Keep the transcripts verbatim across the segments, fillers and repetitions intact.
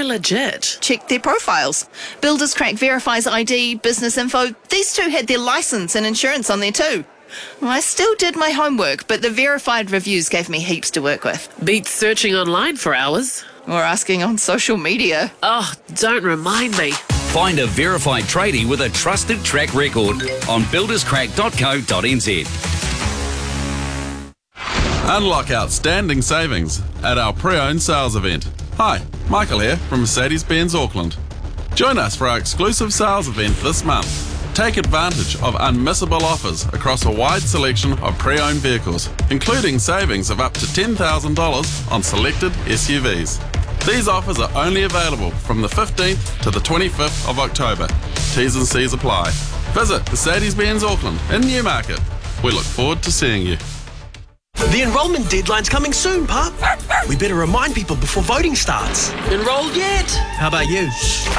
legit? Check their profiles. Builderscrack verifies I D, business info. These two had their licence and insurance on there too. I still did my homework, but the verified reviews gave me heaps to work with. Beats searching online for hours. Or asking on social media. Oh, don't remind me. Find a verified tradie with a trusted track record on builderscrack dot co dot n z. Unlock outstanding savings at our pre-owned sales event. Hi, Michael here from Mercedes-Benz Auckland. Join us for our exclusive sales event this month. Take advantage of unmissable offers across a wide selection of pre-owned vehicles, including savings of up to ten thousand dollars on selected S U Vs. These offers are only available from the fifteenth to the twenty-fifth of October. T's and C's apply. Visit Mercedes-Benz Auckland in Newmarket. We look forward to seeing you. The enrolment deadline's coming soon, Pup. We better remind people before voting starts. Enrolled yet? How about you?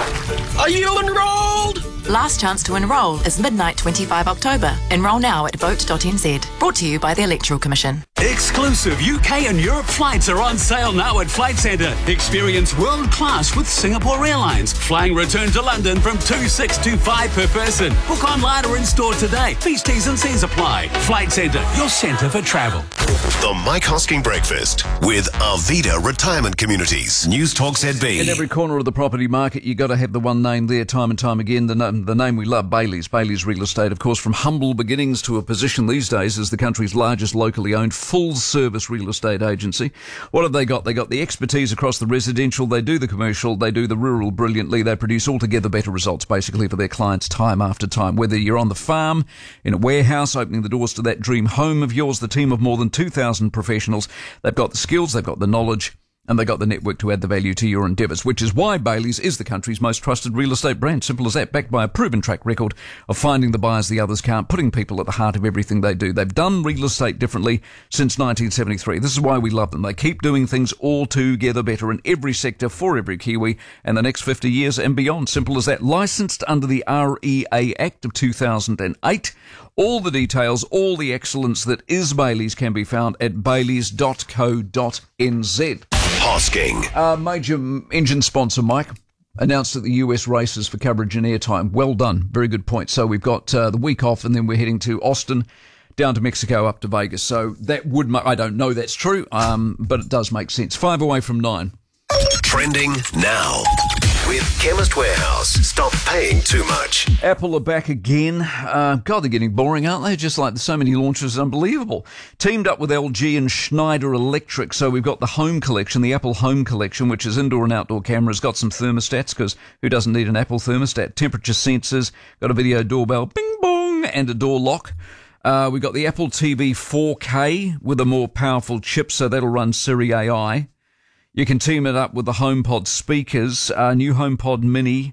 Are you enrolled? Last chance to enrol is midnight twenty-fifth of October. Enrol now at vote dot n z. Brought to you by the Electoral Commission. Exclusive U K and Europe flights are on sale now at Flight Centre. Experience world class with Singapore Airlines. Flying return to London from two thousand six hundred twenty-five per person. Book online or in store today. Please T's and C's apply. Flight Centre, your centre for travel. The Mike Hosking Breakfast with Arvida Retirement Communities. News Talk Z B. In every corner of the property market, you got to have the one name there time and time again. The name, the name we love, Bayleys. Bayleys Real Estate, of course, from humble beginnings to a position these days as the country's largest locally owned full-service real estate agency. What have they got? They got the expertise across the residential. They do the commercial. They do the rural brilliantly. They produce altogether better results, basically, for their clients time after time. Whether you're on the farm, in a warehouse, opening the doors to that dream home of yours, the team of more than two thousand professionals, they've got the skills, they've got the knowledge, and they've got the network to add the value to your endeavours, which is why Bayleys is the country's most trusted real estate brand. Simple as that, backed by a proven track record of finding the buyers the others can't, putting people at the heart of everything they do. They've done real estate differently since nineteen seventy-three. This is why we love them. They keep doing things altogether better in every sector for every Kiwi and the next fifty years and beyond. Simple as that. Licensed under the R E A Act of two thousand eight. All the details, all the excellence that is Bayleys can be found at bayleys dot co dot n z. Hosking. Uh, major engine sponsor, Mike, announced at the U S races for coverage and airtime. Well done. Very good point. So we've got uh, the week off and then we're heading to Austin, down to Mexico, up to Vegas. So that would, ma- I don't know that's true, um, but it does make sense. Five away from nine. Trending now with Chemist Warehouse. Stop paying too much. Apple are back again. Uh, God, they're getting boring, aren't they? Just like so many launches, unbelievable. Teamed up with L G and Schneider Electric, so we've got the Home Collection, the Apple Home Collection, which is indoor and outdoor cameras, got some thermostats, because who doesn't need an Apple thermostat? Temperature sensors, got a video doorbell, bing bong, and a door lock. Uh, we've got the Apple T V four K with a more powerful chip, so that'll run Siri A I. You can team it up with the HomePod speakers, uh, new HomePod Mini,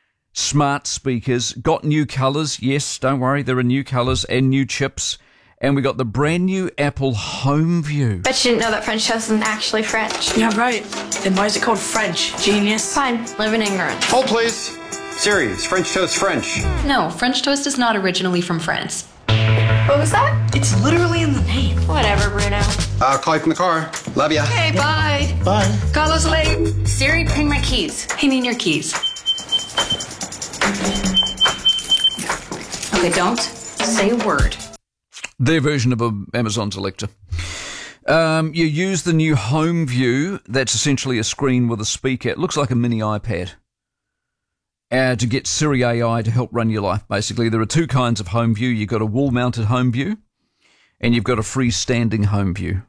smart speakers, got new colours. Yes, don't worry, there are new colours and new chips. And we got the brand new Apple HomeView. Bet you didn't know that French toast isn't actually French. Yeah, right. Then why is it called French? Genius. Fine, live in ignorance. Hold, please. Siri, is French toast French? No, French toast is not originally from France. What was that? It's literally in the name. Whatever, Bruno. I'll call you from the car. Love ya. Okay, bye. Bye. Carlos late. Siri, bring my keys. I mean your keys. Okay, don't say a word. Their version of an Amazon's Alexa. Um, you use the new HomeView. That's essentially a screen with a speaker. It looks like a mini iPad. Uh, to get Siri A I to help run your life, basically. There are two kinds of HomeView. You've got a wall-mounted HomeView, and you've got a freestanding HomeView.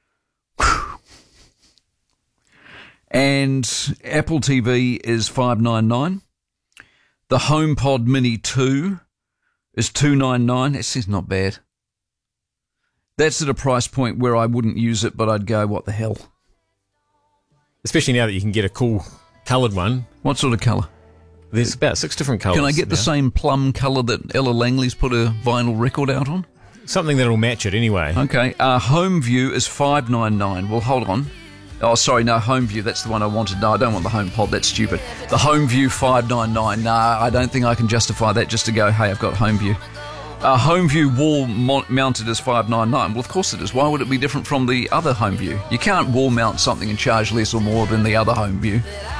And Apple T V is five ninety-nine. The HomePod Mini two is two ninety-nine. This is not bad. That's at a price point where I wouldn't use it, but I'd go, what the hell? Especially now that you can get a cool coloured one. What sort of colour? There's about six different colours. Can I get now. the same plum colour that Ella Langley's put a vinyl record out on? Something that'll match it anyway. Okay. Uh, HomeView is five ninety-nine. Well, hold on. Oh, sorry, no, HomeView. That's the one I wanted. No, I don't want the HomePod. That's stupid. The HomeView five ninety-nine. Nah, I don't think I can justify that just to go, hey, I've got HomeView. Uh, HomeView wall mo- mounted is five ninety-nine. Well, of course it is. Why would it be different from the other HomeView? You can't wall mount something and charge less or more than the other HomeView.